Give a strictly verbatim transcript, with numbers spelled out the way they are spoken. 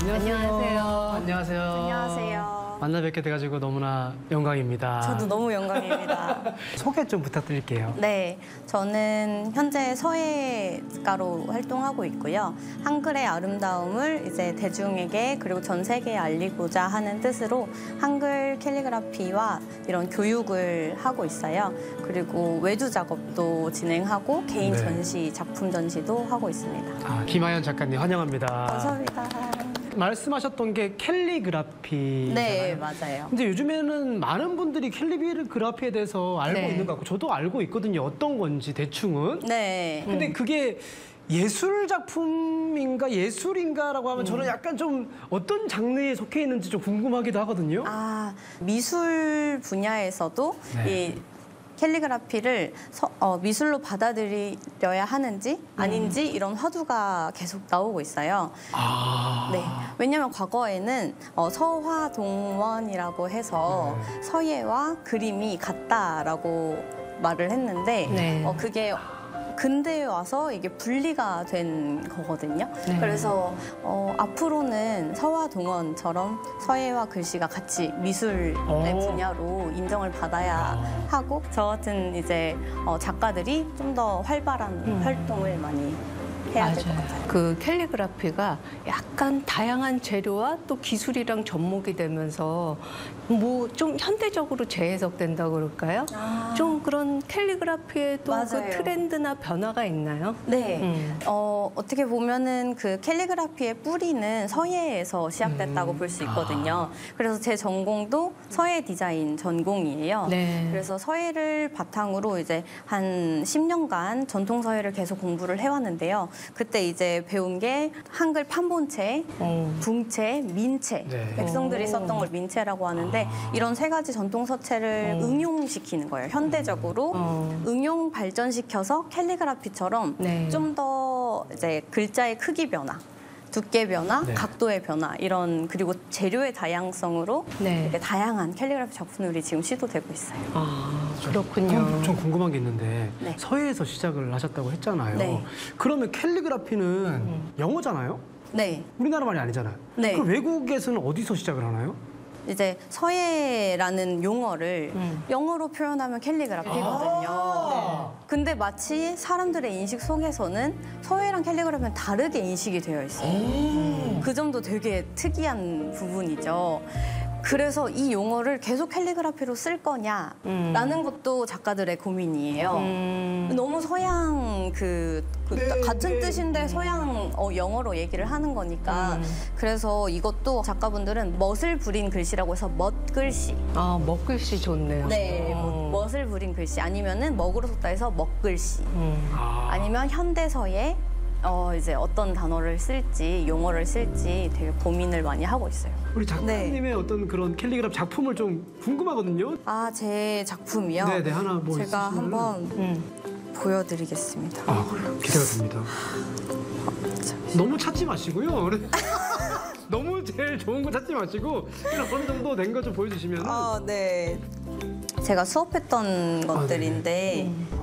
안녕하세요. 안녕하세요. 안녕하세요. 만나 뵙게 돼가지고 너무나 영광입니다. 저도 너무 영광입니다. 소개 좀 부탁드릴게요. 네, 저는 현재 서예가로 활동하고 있고요. 한글의 아름다움을 이제 대중에게 그리고 전 세계에 알리고자 하는 뜻으로 한글 캘리그라피와 이런 교육을 하고 있어요. 그리고 외주 작업도 진행하고 개인 네. 전시, 작품 전시도 하고 있습니다. 아, 김하연 작가님 환영합니다. 감사합니다. 말씀하셨던 게 캘리그라피잖아요. 네, 맞아요. 근데 요즘에는 많은 분들이 캘리그라피에 대해서 알고 네. 있는 것 같고 저도 알고 있거든요. 어떤 건지 대충은. 네. 근데 그게 예술 작품인가 예술인가라고 하면 저는 약간 좀 어떤 장르에 속해 있는지 좀 궁금하기도 하거든요. 아, 미술 분야에서도 네. 이 캘리그라피를 서, 어, 미술로 받아들여야 하는지 아닌지 이런 화두가 계속 나오고 있어요. 아. 네, 왜냐하면 과거에는 어, 서화동원이라고 해서 네. 서예와 그림이 같다라고 말을 했는데 네. 어, 그게 근대에 와서 이게 분리가 된 거거든요. 네. 그래서 어, 앞으로는 서화동원처럼 서예와 글씨가 같이 미술의 오. 분야로 인정을 받아야 아. 하고 저 같은 이제 어, 작가들이 좀 더 활발한 음. 활동을 많이 해야 될 것 같아요. 그 캘리그라피가 약간 다양한 재료와 또 기술이랑 접목이 되면서 뭐 좀 현대적으로 재해석된다 그럴까요? 아. 좀 그런 캘리그라피에도 그 맞아요. 트렌드나 변화가 있나요? 네, 음. 어, 어떻게 보면은 그 캘리그라피의 뿌리는 서예에서 시작됐다고 음. 볼 수 있거든요. 그래서 제 전공도 서예 디자인 전공이에요. 네. 그래서 서예를 바탕으로 이제 한 십 년간 전통 서예를 계속 공부를 해왔는데요. 그때 이제 배운 게 한글 판본체, 어. 붕체, 민체, 네. 백성들이 오. 썼던 걸 민체라고 하는데 아. 이런 세 가지 전통 서체를 어. 응용시키는 거예요. 현대적으로 어. 응용 발전시켜서 캘리그라피처럼 네. 좀 더 이제 글자의 크기 변화, 두께 변화, 네. 각도의 변화 이런 그리고 재료의 다양성으로 네. 이렇게 다양한 캘리그라피 작품들이 지금 시도되고 있어요. 아, 그렇군요. 그럼 좀 궁금한 게 있는데 네. 서예에서 시작을 하셨다고 했잖아요. 네. 그러면 캘리그라피는 영어잖아요? 네, 우리나라 말이 아니잖아요. 네. 그럼 외국에서는 어디서 시작을 하나요? 이제 서예라는 용어를 음. 영어로 표현하면 캘리그라피거든요. 아. 근데 마치 사람들의 인식 속에서는 서예랑 캘리그라피는 다르게 인식이 되어 있어요. 그 점도 되게 특이한 부분이죠. 그래서 이 용어를 계속 캘리그라피로 쓸 거냐라는 음. 것도 작가들의 고민이에요. 음. 너무 서양 그, 그 네, 같은 네. 뜻인데 서양 어, 영어로 얘기를 하는 거니까 음. 그래서 이것도 작가분들은 멋을 부린 글씨라고 해서 멋글씨. 아, 먹글씨 좋네요. 네, 어. 뭐, 멋을 부린 글씨 아니면은 먹으로 섰다 해서 먹글씨. 음. 아. 아니면 현대서에 어, 이제 어떤 단어를 쓸지 용어를 쓸지 되게 고민을 많이 하고 있어요. 우리 작가님의 어떤 그런 캘리그라피 작품을 좀 궁금하거든요. 아, 제 작품이요? 네, 네, 하나 뭐 제가 있으시면은. 한번 음. 보여드리겠습니다. 아, 그래요? 기대가 됩니다. 너무 찾지 마시고요. 너무 제일 좋은 거 찾지 마시고 그냥 어느 정도 된 거 좀 보여주시면. 아, 네. 제가 수업했던 것들인데 음.